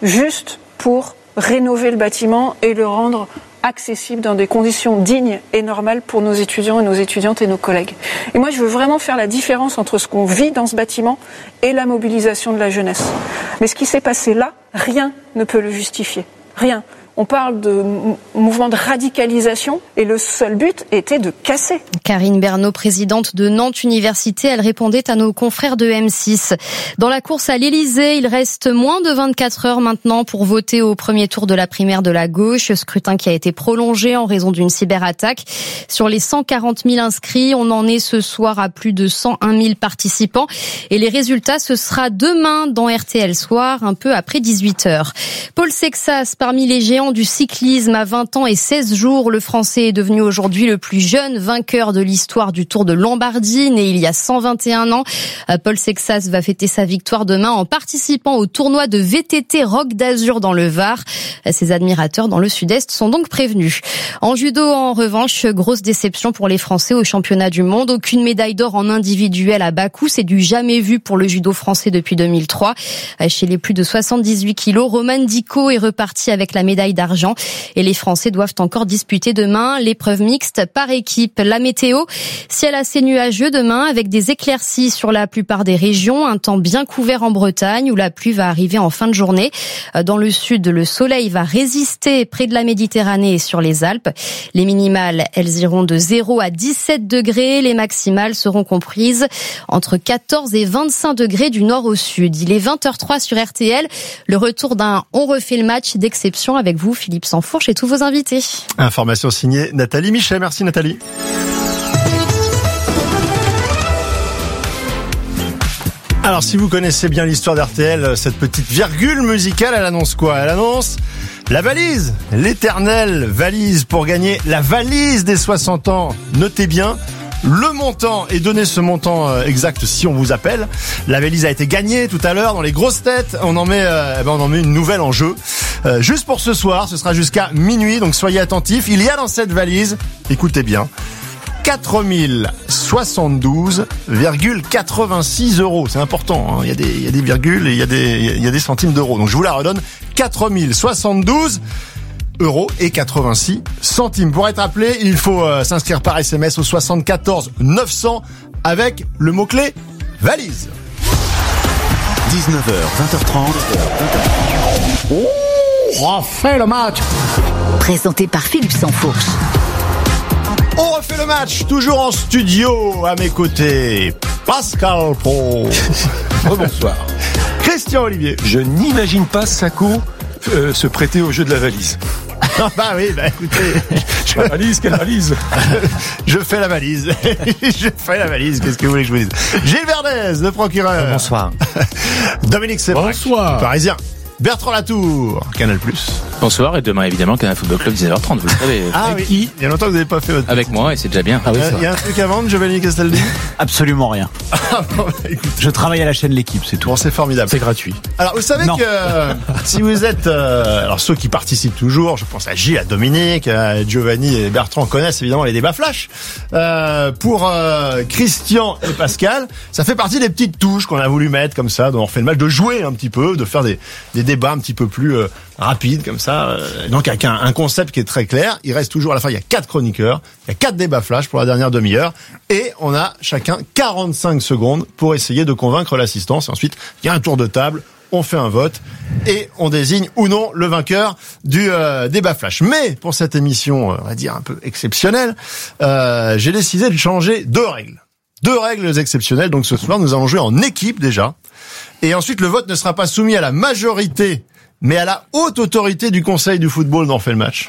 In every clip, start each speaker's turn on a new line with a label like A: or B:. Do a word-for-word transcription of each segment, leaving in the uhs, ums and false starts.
A: juste pour rénover le bâtiment et le rendre accessible dans des conditions dignes et normales pour nos étudiants et nos étudiantes et nos collègues. Et moi, je veux vraiment faire la différence entre ce qu'on vit dans ce bâtiment et la mobilisation de la jeunesse. Mais ce qui s'est passé là, rien ne peut le justifier. Rien. On parle de mouvement de radicalisation et le seul but était de casser.
B: Karine Bernot, présidente de Nantes Université, elle répondait à nos confrères de M six. Dans la course à l'Élysée, il reste moins de vingt-quatre heures maintenant pour voter au premier tour de la primaire de la gauche. Scrutin qui a été prolongé en raison d'une cyberattaque. Sur les cent quarante mille inscrits, on en est ce soir à plus de cent un mille participants. Et les résultats, ce sera demain dans R T L Soir, un peu après dix-huit heures. Paul Sexas, parmi les géants du cyclisme à vingt ans et seize jours, le Français est devenu aujourd'hui le plus jeune vainqueur de l'histoire du Tour de Lombardie, né il y a cent vingt et un ans. Paul Sexas va fêter sa victoire demain en participant au tournoi de V T T Rock d'Azur dans le Var. Ses admirateurs dans le Sud-Est sont donc prévenus. En judo, en revanche, grosse déception pour les Français au championnat du monde. Aucune médaille d'or en individuel à Bakou, c'est du jamais vu pour le judo français depuis deux mille trois. Chez les plus de soixante-dix-huit kilos, Roman Dico est reparti avec la médaille d'argent et les Français doivent encore disputer demain l'épreuve mixte par équipe. La météo, ciel assez nuageux demain avec des éclaircies sur la plupart des régions, un temps bien couvert en Bretagne où la pluie va arriver en fin de journée. Dans le sud, le soleil va résister près de la Méditerranée et sur les Alpes. Les minimales, elles iront de zéro à dix-sept degrés, les maximales seront comprises entre quatorze et vingt-cinq degrés du nord au sud. Il est vingt heures trois sur R T L, le retour d'un On refait le match d'exception avec vous, Philippe Sansfourche et tous vos invités.
C: Information signée Nathalie Michet. Merci Nathalie. Alors si vous connaissez bien l'histoire d'R T L, cette petite virgule musicale, elle annonce quoi? Elle annonce la valise, l'éternelle valise pour gagner la valise des soixante ans. Notez bien le montant et donnez ce montant exact si on vous appelle. La valise a été gagnée tout à l'heure dans les grosses têtes. On en met, euh, eh ben on en met une nouvelle en jeu. Euh, juste pour ce soir, ce sera jusqu'à minuit, donc soyez attentifs. Il y a dans cette valise, écoutez bien, quatre mille soixante-douze virgule quatre-vingt-six euros. C'est important, hein. Il y a des, il y a des virgules et il y a des, il y a des centimes d'euros. Donc je vous la redonne, quatre mille soixante-douze euros et quatre-vingt-six centimes. Pour être appelé, il faut euh, s'inscrire par S M S au soixante-quatorze neuf cents avec le mot-clé valise.
D: dix-neuf heures, vingt heures trente.
C: Oh, on refait le match.
E: Présenté par Philippe Sansfourche.
C: On refait le match, toujours en studio, à mes côtés, Pascal Pro.
F: Bonsoir.
C: Christian Olivier.
F: Je n'imagine pas Sacco euh, se prêter au jeu de la valise.
C: Bah oui, bah écoutez.
F: Je... La valise, quelle valise?
C: Je fais la valise. Je fais la valise, qu'est-ce que vous voulez que je vous dise? Gilles Verdez, le procureur.
G: Bonsoir.
C: Dominique Sébrac.
G: Bonsoir.
C: Parisien. Bertrand Latour, Canal plus.
H: Bonsoir, et demain évidemment Canal Football Club dix-neuf heures trente, vous le savez.
C: Ah oui, qui il y a longtemps que vous n'avez pas fait votre...
H: Avec moi, et c'est déjà bien.
C: Ah oui, il y, y a un truc à vendre, Giovanni Castaldi?
G: Absolument rien.
C: Ah bon, bah, écoute.
G: Je travaille à la chaîne L'équipe, c'est tout.
C: Bon, c'est formidable.
G: C'est gratuit.
C: Alors, vous savez
G: non.
C: que euh, si vous êtes... Euh, alors, ceux qui participent toujours, je pense à Gilles, à Dominique, à Giovanni et Bertrand connaissent évidemment les débats flash. Euh, pour euh, Christian et Pascal, ça fait partie des petites touches qu'on a voulu mettre comme ça, dont on refait le match, de jouer un petit peu, de faire des, des débats un petit peu plus euh, rapides comme ça. Euh, donc, avec un, un concept qui est très clair. Il reste toujours à la fin, il y a quatre chroniqueurs, il y a quatre débats flash pour la dernière demi-heure, et on a chacun quarante-cinq secondes pour essayer de convaincre l'assistance. Et ensuite, il y a un tour de table, on fait un vote, et on désigne ou non le vainqueur du euh, débat flash. Mais pour cette émission, on va dire un peu exceptionnelle, euh, j'ai décidé de changer deux règles. Deux règles exceptionnelles. Donc ce soir, nous allons jouer en équipe déjà. Et ensuite, le vote ne sera pas soumis à la majorité, mais à la haute autorité du Conseil du football d'en fait le match.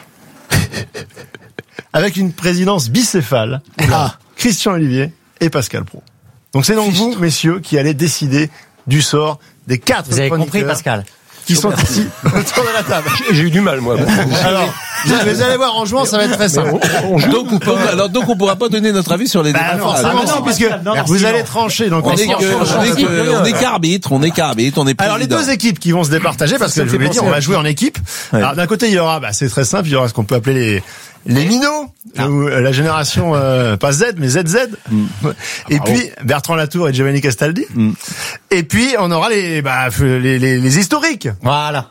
C: Avec une présidence bicéphale. Ah. Christian Olivier et Pascal Pro. Donc c'est donc vous, messieurs, qui allez décider du sort des quatre
G: Vous avez compris, Pascal?
C: Qui sont ici autour de la table.
F: J'ai eu du mal, moi.
C: Alors, vous allez voir, en jouant, ça va être très simple.
I: On, on joue, donc, on peut, alors, donc, on pourra pas donner notre avis sur les
C: bah,
I: débats.
C: Non, ah, non, non, puisque non, vous non. allez trancher. Donc,
I: on, on est qu'arbitre, on est qu'arbitre, on est président.
C: Alors, les deux équipes qui vont se départager, parce que je vous l'ai dit, on va jouer en équipe. Ouais. Alors, d'un côté, il y aura, bah, c'est très simple, il y aura ce qu'on peut appeler les, les minots, ah. ou la génération, euh, pas Z, mais Z Z. Mm. Et ah, puis, oh. Bertrand Latour et Giovanni Castaldi. Mm. Et puis, on aura les, bah, les, les, les historiques.
G: Voilà.